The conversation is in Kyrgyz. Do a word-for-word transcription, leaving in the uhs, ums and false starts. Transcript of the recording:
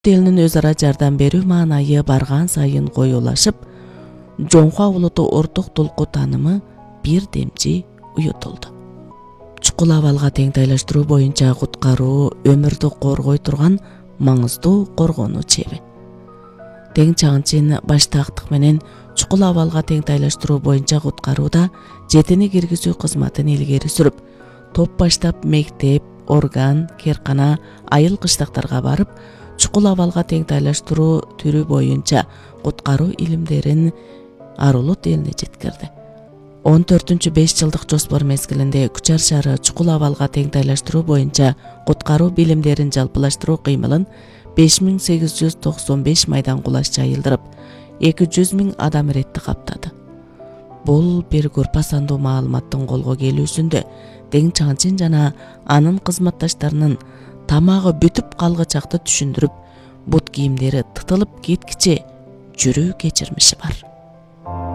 элинин өз ара жардам берүү маанайы барган сайын коюлашып, жоңху улуту орток толку таанымы бир демчи уютулду. Чукул абалга теңдейлештирүү боюнча куткаруу өмүрдү коргой турган маңыздуу коргонуу чеби. Тең чаңчын баштаактык менен чукул абалга теңдейлештирүү боюнча куткарууда жетини киргизүү кызматын илгери сүрүп, топ баштап мектеп, орган, керкана, айыл кыштактарга барып, чукул абалга теңдейлештирүү түрү боюнча куткаруу илимдерин Арулут элине жеткирди. он төртүнчү беш жылдык жоспор мезгилинде Күчар шаары чукул абалга теңдейлештирүү боюнча куткаруу билимдерин жалпылаштыруу кыймылын беш миң сегиз жүз токсон беш майдан кулаш жайылдырып, эки жүз миң адам иретти каптады. Бул бир группа сандуу маалыматтын колго келүүсүндө Тең чаңчын жана анын кызматташтарынын тамагы бүтүп калгычакты түшүндүрүп, бут кийимдери тытылып кеткиче жүрүү кечирмиши бар.